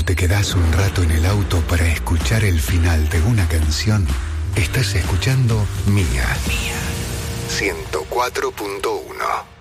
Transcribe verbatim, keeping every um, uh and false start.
te quedás un rato en el auto para escuchar el final de una canción, estás escuchando Mía. Mía. ciento cuatro punto uno.